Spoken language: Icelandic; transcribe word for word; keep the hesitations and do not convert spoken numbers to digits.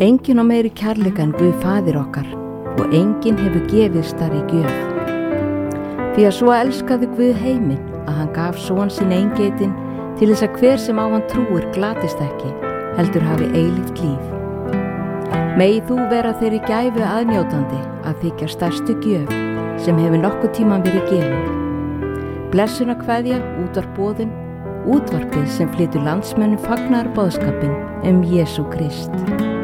Enginn á meiri kærleika en Guð faðir okkar og enginn hefur gefið stærri gjöf. Því að svo elskaði Guð heiminn að hann gaf son sinn eingeitinn til þess að hver sem á hann trúir glatist ekki, heldur hafi eilíft líf. Megi þú vera þeirri gæfu aðnjótandi að þykja stærstu gjöf sem hefur nokkuð tíman verið gefin. Blessuna kveðja útvarpboðin, útvarpið sem flytur landsmönnum fagnaðarboðskapinn um Jesú Krist.